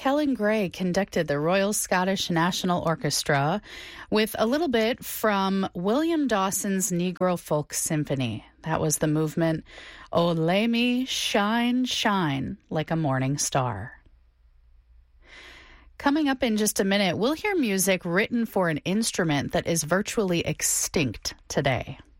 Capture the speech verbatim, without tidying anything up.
Helen Gray conducted the Royal Scottish National Orchestra with a little bit from William Dawson's Negro Folk Symphony. That was the movement, "O Lay Me Shine, Shine Like a Morning Star." Coming up in just a minute, we'll hear music written for an instrument that is virtually extinct today.